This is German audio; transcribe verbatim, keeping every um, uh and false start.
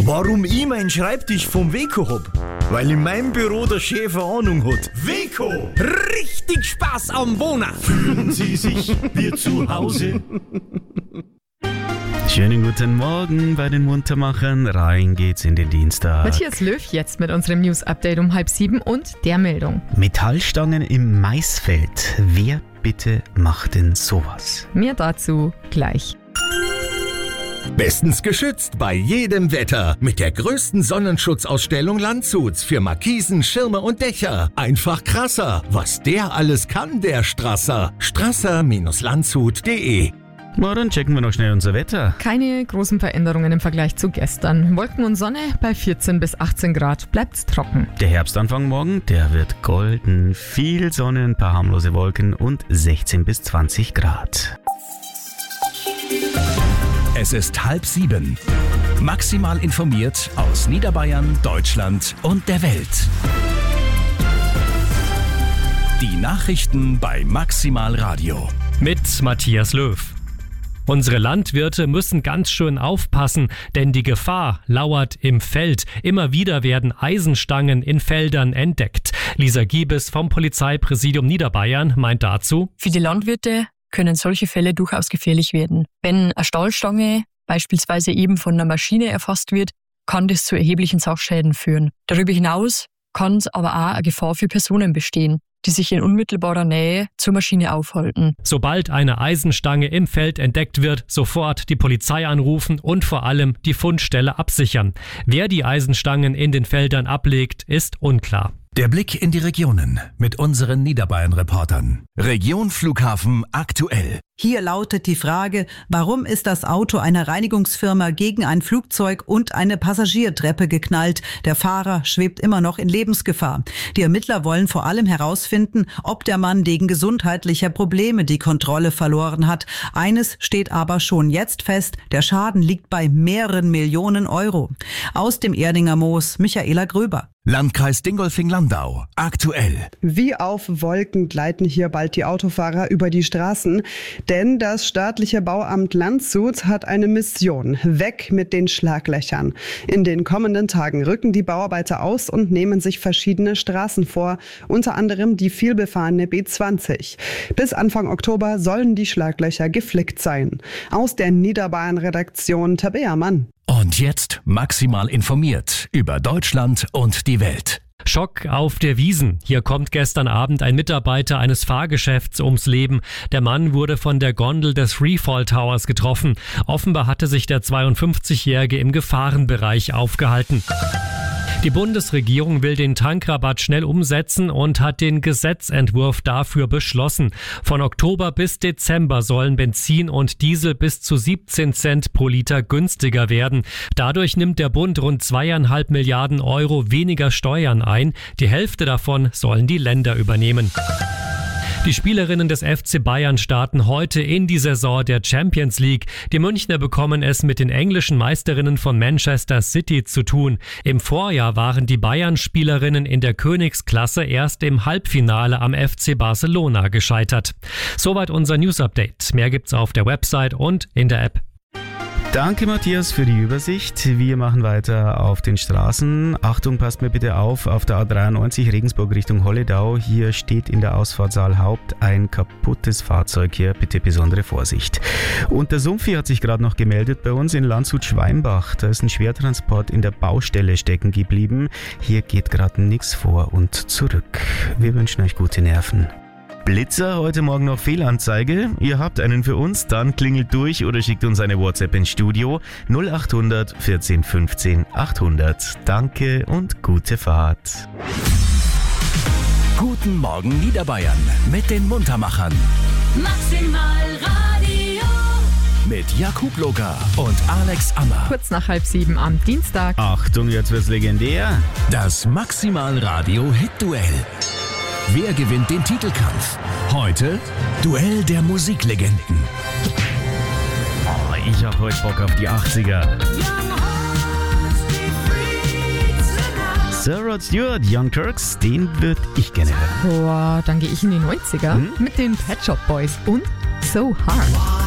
Warum ich meinen Schreibtisch vom Weco hab? Weil in meinem Büro der Chef eine Ahnung hat. Weco! Richtig Spaß am Wohnen! Fühlen Sie sich wie zu Hause? Schönen guten Morgen bei den Muntermachern. Rein geht's in den Dienstag. Matthias Löw jetzt mit unserem News-Update um halb sieben und der Meldung. Metallstangen im Maisfeld. Wer bitte macht denn sowas? Mehr dazu gleich. Bestens geschützt bei jedem Wetter. Mit der größten Sonnenschutzausstellung Landshuts für Markisen, Schirme und Dächer. Einfach krasser. Was der alles kann, der Strasser. strasser Landshut punkt de. Na, dann checken wir noch schnell unser Wetter. Keine großen Veränderungen im Vergleich zu gestern. Wolken und Sonne bei vierzehn bis achtzehn Grad. Bleibt's trocken. Der Herbstanfang morgen, der wird golden. Viel Sonne, ein paar harmlose Wolken und sechzehn bis zwanzig Grad. Es ist halb sieben. Maximal informiert aus Niederbayern, Deutschland und der Welt. Die Nachrichten bei Maximal Radio. Mit Matthias Löw. Unsere Landwirte müssen ganz schön aufpassen, denn die Gefahr lauert im Feld. Immer wieder werden Eisenstangen in Feldern entdeckt. Lisa Giebes vom Polizeipräsidium Niederbayern meint dazu: Für die Landwirte können solche Fälle durchaus gefährlich werden. Wenn eine Stahlstange beispielsweise eben von einer Maschine erfasst wird, kann das zu erheblichen Sachschäden führen. Darüber hinaus kann es aber auch eine Gefahr für Personen bestehen, die sich in unmittelbarer Nähe zur Maschine aufhalten. Sobald eine Eisenstange im Feld entdeckt wird, sofort die Polizei anrufen und vor allem die Fundstelle absichern. Wer die Eisenstangen in den Feldern ablegt, ist unklar. Der Blick in die Regionen mit unseren Niederbayern-Reportern. Region Flughafen aktuell. Hier lautet die Frage, warum ist das Auto einer Reinigungsfirma gegen ein Flugzeug und eine Passagiertreppe geknallt? Der Fahrer schwebt immer noch in Lebensgefahr. Die Ermittler wollen vor allem herausfinden, ob der Mann wegen gesundheitlicher Probleme die Kontrolle verloren hat. Eines steht aber schon jetzt fest, der Schaden liegt bei mehreren Millionen Euro. Aus dem Erdinger Moos, Michaela Gröber. Landkreis Dingolfing-Landau, aktuell. Wie auf Wolken gleiten hier bald die Autofahrer über die Straßen, denn das staatliche Bauamt Landshut hat eine Mission. Weg mit den Schlaglöchern. In den kommenden Tagen rücken die Bauarbeiter aus und nehmen sich verschiedene Straßen vor, unter anderem die vielbefahrene B zwanzig. Bis Anfang Oktober sollen die Schlaglöcher geflickt sein. Aus der Niederbayern-Redaktion Tabea Mann. Und jetzt maximal informiert über Deutschland und die Welt. Schock auf der Wiesn. Hier kommt gestern Abend ein Mitarbeiter eines Fahrgeschäfts ums Leben. Der Mann wurde von der Gondel des Freefall Towers getroffen. Offenbar hatte sich der zweiundfünfzigjährige im Gefahrenbereich aufgehalten. Die Bundesregierung will den Tankrabatt schnell umsetzen und hat den Gesetzentwurf dafür beschlossen. Von Oktober bis Dezember sollen Benzin und Diesel bis zu siebzehn Cent pro Liter günstiger werden. Dadurch nimmt der Bund rund zweieinhalb Milliarden Euro weniger Steuern ein. Die Hälfte davon sollen die Länder übernehmen. Die Spielerinnen des F C Bayern starten heute in die Saison der Champions League. Die Münchner bekommen es mit den englischen Meisterinnen von Manchester City zu tun. Im Vorjahr waren die Bayern-Spielerinnen in der Königsklasse erst im Halbfinale am F C Barcelona gescheitert. Soweit unser News-Update. Mehr gibt's auf der Website und in der App. Danke Matthias für die Übersicht. Wir machen weiter auf den Straßen. Achtung, passt mir bitte auf, auf der A dreiundneunzig Regensburg Richtung Holledau. Hier steht in der Ausfahrt Saalhaupt ein kaputtes Fahrzeug. Hier bitte besondere Vorsicht. Und der Sumpfi hat sich gerade noch gemeldet bei uns in Landshut-Schweinbach. Da ist ein Schwertransport in der Baustelle stecken geblieben. Hier geht gerade nichts vor und zurück. Wir wünschen euch gute Nerven. Blitzer, heute Morgen noch Fehlanzeige. Ihr habt einen für uns, dann klingelt durch oder schickt uns eine WhatsApp ins Studio null achthundert vierzehn fünfzehn achthundert. Danke und gute Fahrt. Guten Morgen Niederbayern mit den Muntermachern. Maximal Radio. Mit Jakub Locker und Alex Ammer. Kurz nach halb sieben am Dienstag. Achtung, jetzt wird's legendär. Das Maximal Radio Hit-Duell. Wer gewinnt den Titelkampf? Heute Duell der Musiklegenden. Oh, ich hab heute Bock auf die achtziger. Sir Rod Stewart, Young Turks, den würde ich gerne hören. Boah, dann gehe ich in die neunziger hm? mit den Pet Shop Boys und So Hard.